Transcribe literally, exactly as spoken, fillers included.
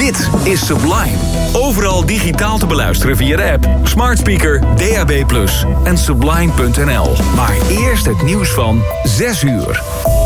Dit is Sublime. Overal digitaal te beluisteren via de app, smart speaker, D A B plus, en sublime punt n l. Maar eerst het nieuws van zes uur.